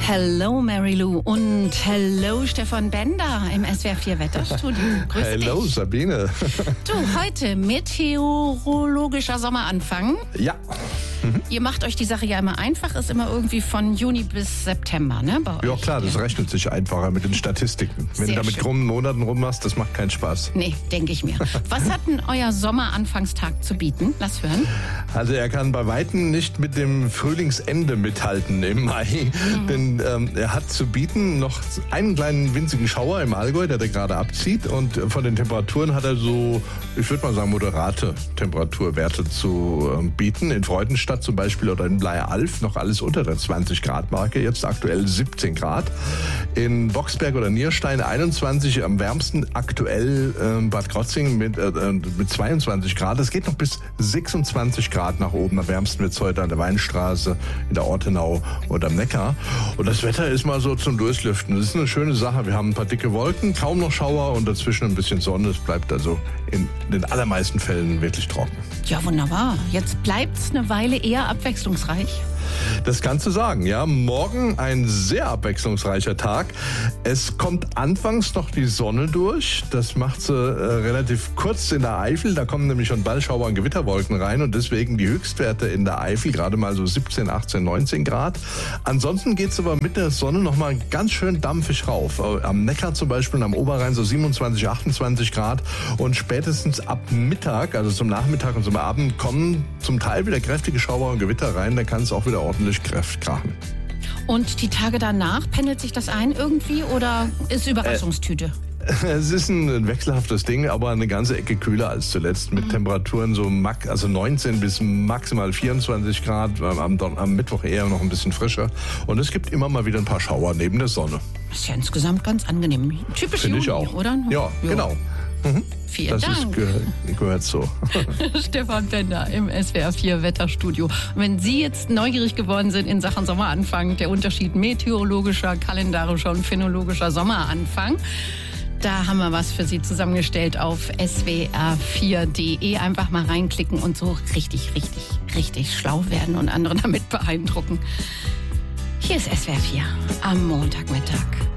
Hello Mary Lou und hello Stefan Bender im SWR 4 Wetterstudio. Grüß Hello dich. Sabine. Du, heute meteorologischer Sommeranfang. Ja. Ihr macht euch die Sache ja immer einfach, ist immer irgendwie von Juni bis September, ne? Bei Ja euch. klar, das rechnet sich einfacher mit den Statistiken. Wenn Sehr du da mit schön. krummen Monaten rummachst, das macht keinen Spaß. Nee, denke ich mir. Was hat denn euer Sommeranfangstag zu bieten? Lass hören. Also er kann bei Weitem nicht mit dem Frühlingsende mithalten im Mai, denn er hat zu bieten noch einen kleinen winzigen Schauer im Allgäu, der gerade abzieht, und von den Temperaturen hat er so, ich würde mal sagen, moderate Temperaturwerte zu bieten. In Freudenstadt zum Beispiel oder in Bleialf noch alles unter der 20-Grad-Marke, jetzt aktuell 17 Grad. In Boxberg oder Nierstein 21, am wärmsten aktuell Bad Krotzingen mit 22 Grad. Es geht noch bis 26 Grad nach oben. Am wärmsten wird es heute an der Weinstraße, in der Ortenau und am Neckar. Und das Wetter ist mal so zum Durchlüften. Das ist eine schöne Sache. Wir haben ein paar dicke Wolken, kaum noch Schauer und dazwischen ein bisschen Sonne. Es bleibt also in den allermeisten Fällen wirklich trocken. Ja, wunderbar. Jetzt bleibt's eine Weile eher abwechslungsreich. Das kannst du sagen, ja. Morgen ein sehr abwechslungsreicher Tag. Es kommt anfangs noch die Sonne durch. Das macht sie relativ kurz in der Eifel. Da kommen nämlich schon bald Schauer und Gewitterwolken rein und deswegen die Höchstwerte in der Eifel gerade mal so 17, 18, 19 Grad. Ansonsten geht es aber mit der Sonne noch mal ganz schön dampfig rauf. Am Neckar zum Beispiel und am Oberrhein so 27, 28 Grad. Und spätestens ab Mittag, also zum Nachmittag und zum Abend, kommen zum Teil wieder kräftige Schauer und Gewitter rein. Da kann es auch wieder ordentlich krachen. Und die Tage danach, pendelt sich das ein irgendwie oder ist Überraschungstüte? Es ist ein wechselhaftes Ding, aber eine ganze Ecke kühler als zuletzt. Mit Temperaturen so 19 bis maximal 24 Grad. Am Mittwoch eher noch ein bisschen frischer. Und es gibt immer mal wieder ein paar Schauer neben der Sonne. Ist ja insgesamt ganz angenehm. Typisch Finde Juni, ich auch. oder? Ja, genau. Vielen Das Dank. gehört so. Stefan Bender im SWR 4 Wetterstudio. Und wenn Sie jetzt neugierig geworden sind in Sachen Sommeranfang, der Unterschied meteorologischer, kalendarischer und phänologischer Sommeranfang, da haben wir was für Sie zusammengestellt auf swr4.de. Einfach mal reinklicken und so richtig schlau werden und andere damit beeindrucken. Hier ist SWR 4 am Montagmittag.